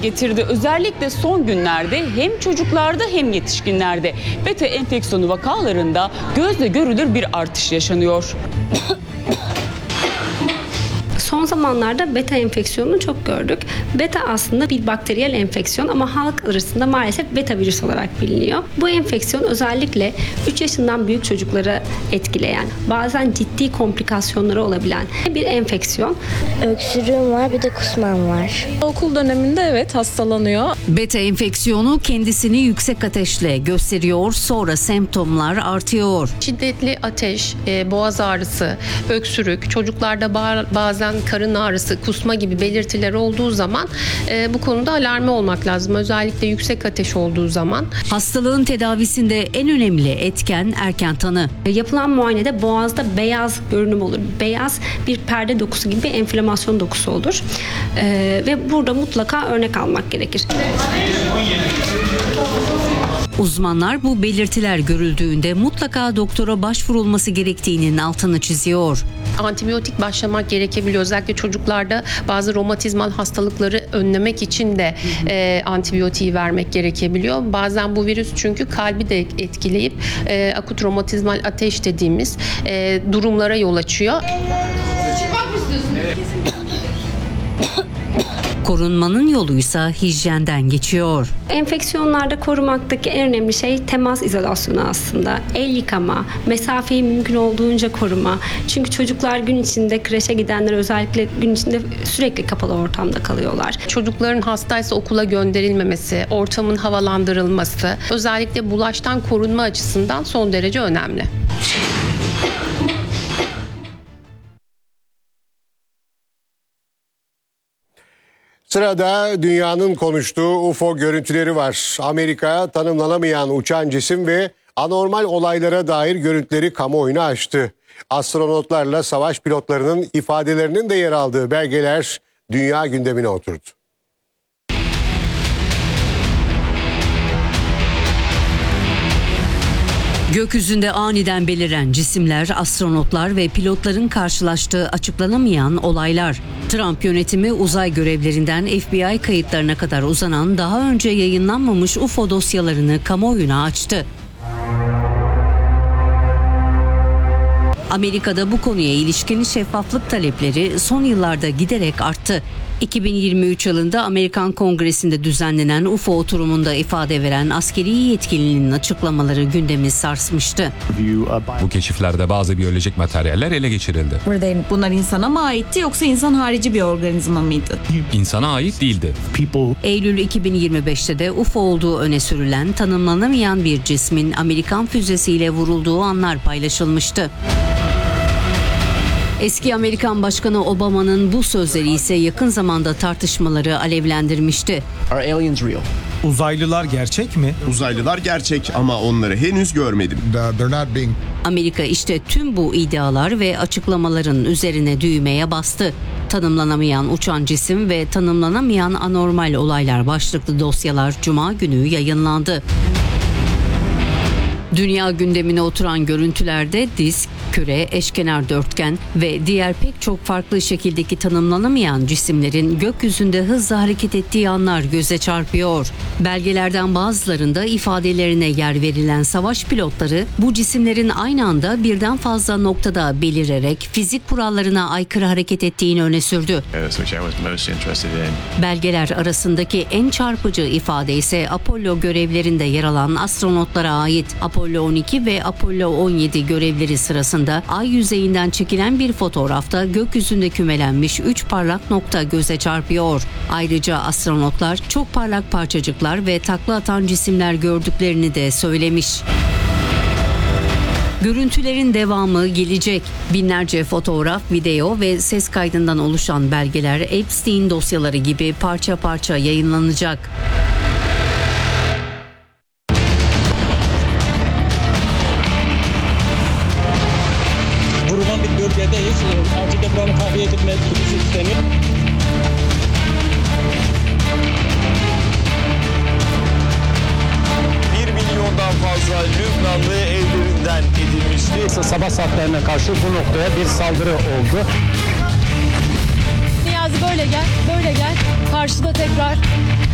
getirdi. Özellikle son günlerde hem çocuklarda hem yetişkinlerde beta enfeksiyonu vakalarında gözle görülür bir artış yaşanıyor. Son zamanlarda beta enfeksiyonunu çok gördük. Beta aslında bir bakteriyel enfeksiyon ama halk arasında maalesef beta virüs olarak biliniyor. Bu enfeksiyon özellikle 3 yaşından büyük çocukları etkileyen, bazen ciddi komplikasyonları olabilen bir enfeksiyon. Öksürüğüm var, bir de kusmam var. Okul döneminde evet hastalanıyor. Beta enfeksiyonu kendisini yüksek ateşle gösteriyor, sonra semptomlar artıyor. Şiddetli ateş, boğaz ağrısı, öksürük, çocuklarda bazen karın ağrısı, kusma gibi belirtiler olduğu zaman bu konuda alarmı olmak lazım. Özellikle yüksek ateş olduğu zaman. Hastalığın tedavisinde en önemli etken erken tanı. Yapılan muayenede boğazda beyaz görünüm olur. Beyaz bir perde dokusu gibi bir enflamasyon dokusu olur. Ve burada mutlaka örnek almak gerekir. Uzmanlar bu belirtiler görüldüğünde mutlaka doktora başvurulması gerektiğinin altını çiziyor. Antibiyotik başlamak gerekebiliyor. Özellikle çocuklarda bazı romatizmal hastalıkları önlemek için de antibiyotiği vermek gerekebiliyor. Bazen bu virüs çünkü kalbi de etkileyip akut romatizmal ateş dediğimiz durumlara yol açıyor. Korunmanın yoluysa hijyenden geçiyor. Enfeksiyonlarda korumaktaki en önemli şey temas izolasyonu aslında. El yıkama, mesafeyi mümkün olduğunca koruma. Çünkü çocuklar gün içinde kreşe gidenler özellikle gün içinde sürekli kapalı ortamda kalıyorlar. Çocukların hastaysa okula gönderilmemesi, ortamın havalandırılması, özellikle bulaştan korunma açısından son derece önemli. Sırada dünyanın konuştuğu UFO görüntüleri var. Amerika tanımlanamayan uçan cisim ve anormal olaylara dair görüntüleri kamuoyuna açtı. Astronotlarla savaş pilotlarının ifadelerinin de yer aldığı belgeler dünya gündemine oturdu. Gökyüzünde aniden beliren cisimler, astronotlar ve pilotların karşılaştığı açıklanamayan olaylar. Trump yönetimi uzay görevlerinden FBI kayıtlarına kadar uzanan daha önce yayınlanmamış UFO dosyalarını kamuoyuna açtı. Amerika'da bu konuya ilişkin şeffaflık talepleri son yıllarda giderek arttı. 2023 yılında Amerikan Kongresi'nde düzenlenen UFO oturumunda ifade veren askeri yetkilinin açıklamaları gündemi sarsmıştı. Bu keşiflerde bazı biyolojik materyaller ele geçirildi. Bunlar insana mı aitti yoksa insan harici bir organizma mıydı? İnsana ait değildi. Eylül 2025'te de UFO olduğu öne sürülen tanımlanamayan bir cismin Amerikan füzesiyle vurulduğu anlar paylaşılmıştı. Eski Amerikan Başkanı Obama'nın bu sözleri ise yakın zamanda tartışmaları alevlendirmişti. Uzaylılar gerçek mi? Uzaylılar gerçek ama onları henüz görmedim. Amerika işte tüm bu iddialar ve açıklamaların üzerine düğmeye bastı. Tanımlanamayan uçan cisim ve tanımlanamayan anormal olaylar başlıklı dosyalar Cuma günü yayınlandı. Dünya gündemine oturan görüntülerde disk, küre, eşkenar dörtgen ve diğer pek çok farklı şekildeki tanımlanamayan cisimlerin gökyüzünde hızla hareket ettiği anlar göze çarpıyor. Belgelerden bazılarında ifadelerine yer verilen savaş pilotları bu cisimlerin aynı anda birden fazla noktada belirerek fizik kurallarına aykırı hareket ettiğini öne sürdü. Belgeler arasındaki en çarpıcı ifade ise Apollo görevlerinde yer alan astronotlara ait. Apollo 12 ve Apollo 17 görevleri sırasında ay yüzeyinden çekilen bir fotoğrafta gökyüzünde kümelenmiş 3 parlak nokta göze çarpıyor. Ayrıca astronotlar çok parlak parçacıklar ve takla atan cisimler gördüklerini de söylemiş. Görüntülerin devamı gelecek. Binlerce fotoğraf, video ve ses kaydından oluşan belgeler Epstein dosyaları gibi parça parça yayınlanacak. Vurulan bir bölgedeyiz. Acilde buranın tahliye edilmesi isteniyor. Milyondan fazla Lübnanlı evlerinden edilmişti. Sabah saatlerine karşı bu noktaya bir saldırı oldu. Niyazi böyle gel, böyle gel. Karşıda tekrar